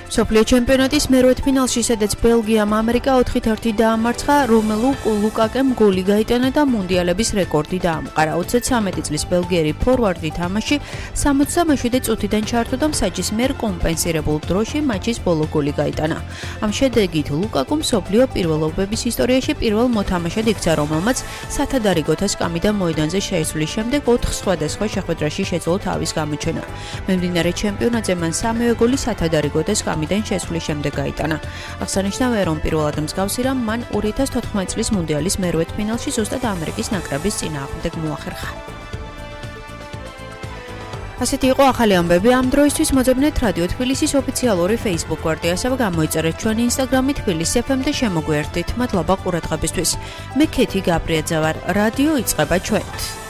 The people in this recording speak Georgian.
მსოფლიო ჩემპიონატის მერვედფინალში, სადაც ბელგიამ ამერიკა 4-1 დაამარცხა, რომელუ ლუკაკემ გოლი გაიტანა და მუნდიალების რეკორდი დაამყარა. 33 წლის ბელგიერი ფორვარდი თამაში 67 წუთიდან ჩაერთო და მსაჯის მიერ კომპენსირებულ დროში მატჩის ბოლო გოლი გაიტანა. ამ შედეგით ლუკაკუმ მსოფლიო პირველობების ისტორიაში პირველ მოთამაშედ იქცა, რომელმაც სათადარიგოთა სკამიდან მოედანზე შეისვლის შემდეგ 4 სხვადასხვა შეხვედრაში შეძლო თავის გამოჩენა. მიმდინარე ჩემპიონატზე მან სამივე გოლი სათადარიგოთა სკამიდან შესვლის შემდეგ გაიტანა. აღსანიშნავია, რომ პირველად მსგავსი რამ მან 2014 წლის მუნდიალის მერვედფინალში ზუსტად ამერიკის ნაკრების წინააღმდეგ მოახერხა. ასეთი იყო ახალი ამბები ამ დროისთვის. მოძებნეთ რადიო თბილისის ოფიციალური Facebook გვერდი, ასევე გამოიწერეთ ჩვენი Instagram-ი თბილისი FM და შემოგვიერთდით. მადლობა ყურადღებისთვის. მე ქეთი გაბრიაძე ვარ. რადიო იწყება ჩვენით.